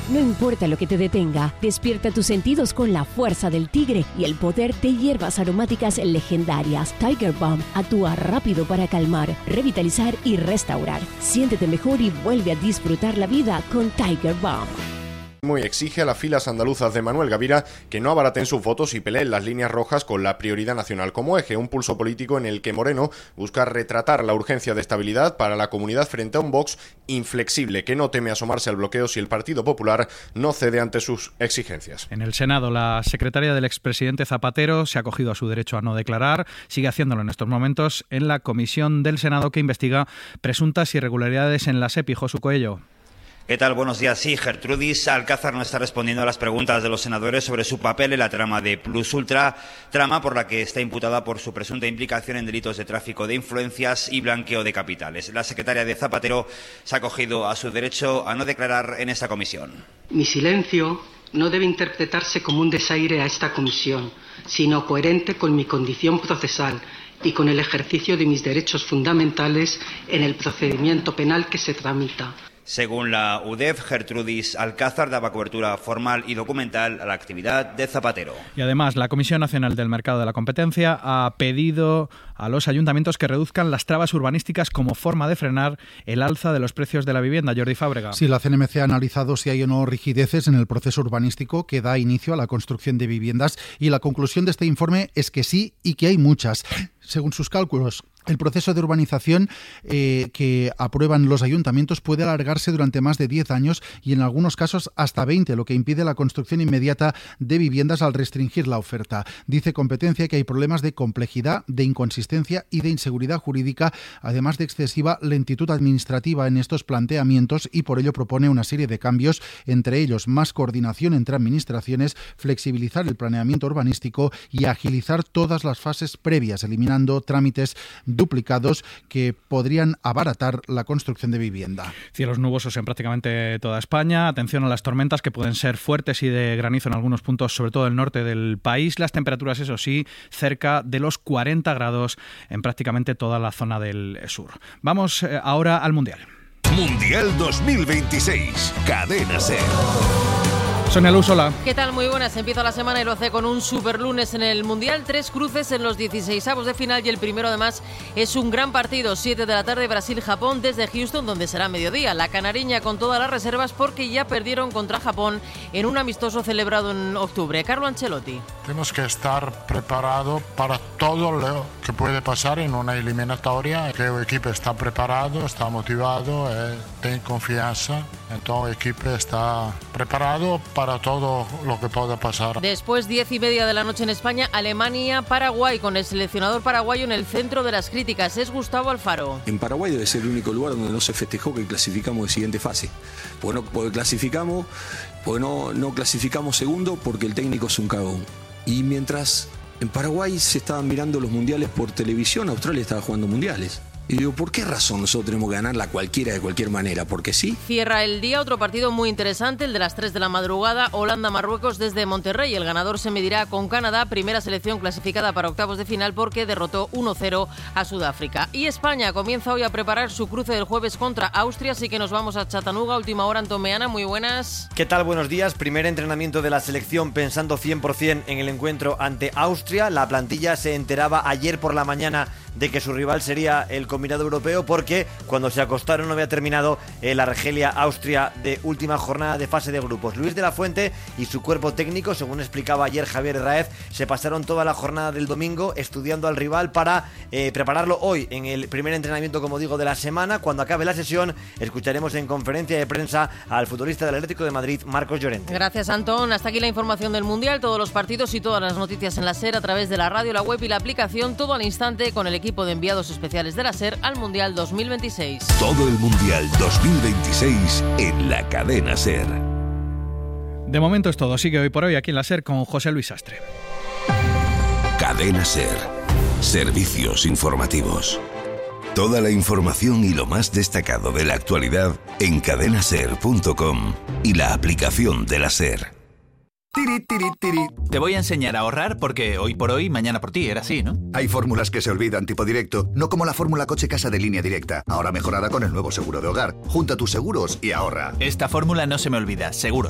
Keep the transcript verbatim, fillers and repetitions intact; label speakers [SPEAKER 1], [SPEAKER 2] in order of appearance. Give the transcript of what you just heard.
[SPEAKER 1] No importa lo que te detenga, despierta tus sentidos con la fuerza del tigre y el poder de hierbas aromáticas legendarias. Tiger Balm actúa rápido para calmar, revitalizar y restaurar. Siéntete mejor y vuelve a disfrutar la vida con Tiger Balm.
[SPEAKER 2] Muy exige a las filas andaluzas de Manuel Gavira que no abaraten sus votos y peleen las líneas rojas con la prioridad nacional como eje, un pulso político en el que Moreno busca retratar la urgencia de estabilidad para la comunidad frente a un Vox inflexible que no teme asomarse al bloqueo si el Partido Popular no cede ante sus exigencias.
[SPEAKER 3] En el Senado, la secretaria del expresidente Zapatero se ha acogido a su derecho a no declarar, sigue haciéndolo en estos momentos en la comisión del Senado que investiga presuntas irregularidades en la SEPI. Josu Coello.
[SPEAKER 4] ¿Qué tal? Buenos días. Sí, Gertrudis Alcázar no está respondiendo a las preguntas de los senadores sobre su papel en la trama de Plus Ultra, trama por la que está imputada por su presunta implicación en delitos de tráfico de influencias y blanqueo de capitales. La secretaria de Zapatero se ha acogido a su derecho a no declarar en esta comisión.
[SPEAKER 5] Mi silencio no debe interpretarse como un desaire a esta comisión, sino coherente con mi condición procesal y con el ejercicio de mis derechos fundamentales en el procedimiento penal que se tramita.
[SPEAKER 4] Según la U D E F, Gertrudis Alcázar daba cobertura formal y documental a la actividad de Zapatero.
[SPEAKER 3] Y además, la Comisión Nacional del Mercado de la Competencia ha pedido a los ayuntamientos que reduzcan las trabas urbanísticas como forma de frenar el alza de los precios de la vivienda. Jordi Fábrega.
[SPEAKER 6] Sí, la C N M C ha analizado si hay o no rigideces en el proceso urbanístico que da inicio a la construcción de viviendas y la conclusión de este informe es que sí y que hay muchas. Según sus cálculos, el proceso de urbanización eh, que aprueban los ayuntamientos puede alargarse durante más de diez años y en algunos casos hasta veinte, lo que impide la construcción inmediata de viviendas al restringir la oferta. Dice Competencia que hay problemas de complejidad, de inconsistencia y de inseguridad jurídica, además de excesiva lentitud administrativa en estos planteamientos y por ello propone una serie de cambios, entre ellos más coordinación entre administraciones, flexibilizar el planeamiento urbanístico y agilizar todas las fases previas, eliminando trámites duplicados que podrían abaratar la construcción de vivienda.
[SPEAKER 3] Cielos nubosos en prácticamente toda España. Atención a las tormentas que pueden ser fuertes y de granizo en algunos puntos, sobre todo el norte del país. Las temperaturas, eso sí, cerca de los cuarenta grados en prácticamente toda la zona del sur. Vamos ahora al Mundial.
[SPEAKER 7] Mundial dos mil veintiséis. Cadena SER.
[SPEAKER 3] Sonia Luz, hola.
[SPEAKER 8] ¿Qué tal? Muy buenas. Empieza la semana y lo hace con un superlunes en el Mundial. Tres cruces en los dieciseisavos de final y el primero además es un gran partido. siete de la tarde, Brasil-Japón desde Houston, donde será mediodía. La canariña con todas las reservas porque ya perdieron contra Japón en un amistoso celebrado en octubre. Carlo Ancelotti.
[SPEAKER 9] Tenemos que estar preparados para todo lo que puede pasar en una eliminatoria. Que el equipo está preparado, está motivado, eh, tiene confianza. Entonces el equipo está preparado para todo lo que pueda pasar.
[SPEAKER 8] Después, diez y media de la noche en España, Alemania-Paraguay, con el seleccionador paraguayo en el centro de las críticas. Es Gustavo Alfaro.
[SPEAKER 10] En Paraguay debe ser el único lugar donde no se festejó que clasificamos de siguiente fase. Pues no, porque clasificamos, pues no, no clasificamos segundo porque el técnico es un cagón. Y mientras en Paraguay se estaban mirando los mundiales por televisión, Australia estaba jugando mundiales. Y digo, ¿por qué razón nosotros tenemos que ganarla cualquiera de cualquier manera? ¿Porque sí?
[SPEAKER 8] Cierra el día otro partido muy interesante, el de las tres de la madrugada, Holanda-Marruecos desde Monterrey. El ganador se medirá con Canadá, primera selección clasificada para octavos de final porque derrotó uno cero a Sudáfrica. Y España comienza hoy a preparar su cruce del jueves contra Austria, así que nos vamos a Chattanooga. Última hora, Antón Meana, muy buenas.
[SPEAKER 11] ¿Qué tal? Buenos días. Primer entrenamiento de la selección pensando cien por ciento en el encuentro ante Austria. La plantilla se enteraba ayer por la mañana de que su rival sería el combinado europeo porque cuando se acostaron no había terminado eh, la Argelia-Austria de última jornada de fase de grupos. Luis de la Fuente y su cuerpo técnico, según explicaba ayer Javier Herráez, se pasaron toda la jornada del domingo estudiando al rival para eh, prepararlo hoy en el primer entrenamiento, como digo, de la semana. Cuando acabe la sesión escucharemos en conferencia de prensa al futbolista del Atlético de Madrid, Marcos Llorente.
[SPEAKER 8] Gracias, Antón. Hasta aquí la información del Mundial, todos los partidos y todas las noticias en la SER a través de la radio, la web y la aplicación, todo al instante con el equipo de enviados especiales de la SER al Mundial dos mil veintiséis.
[SPEAKER 7] Todo el Mundial dos mil veintiséis en la cadena SER.
[SPEAKER 3] De momento es todo. Sigue hoy por hoy aquí en la SER con José Luis Sastre.
[SPEAKER 7] Cadena SER. Servicios informativos. Toda la información y lo más destacado de la actualidad en cadena ser punto com y la aplicación de la SER.
[SPEAKER 12] Tiri, tiri, tiri. Te voy a enseñar a ahorrar porque hoy por hoy, mañana por ti, era así, ¿no?
[SPEAKER 13] Hay fórmulas que se olvidan, tipo directo, no como la fórmula coche-casa de Línea Directa, ahora mejorada con el nuevo seguro de hogar. Junta tus seguros y ahorra.
[SPEAKER 12] Esta fórmula no se me olvida, seguro.